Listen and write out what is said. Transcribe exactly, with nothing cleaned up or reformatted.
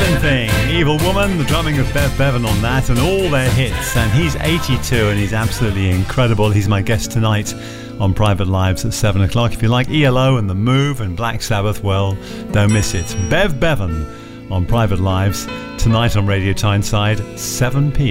Everything Thing, Evil Woman, the drumming of Bev Bevan on that, and all their hits. And he's eighty-two and he's absolutely incredible. He's my guest tonight on Private Lives at seven o'clock. If you like E L O and The Move and Black Sabbath, well, don't miss it. Bev Bevan on Private Lives tonight on Radio Tyneside, seven p.m.